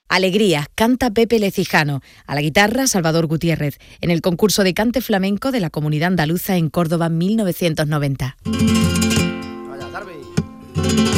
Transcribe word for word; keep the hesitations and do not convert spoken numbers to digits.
Alegría, canta Pepe Lecijano. A la guitarra, Salvador Gutiérrez. En el concurso de cante flamenco de la Comunidad Andaluza en Córdoba en mil novecientos noventa.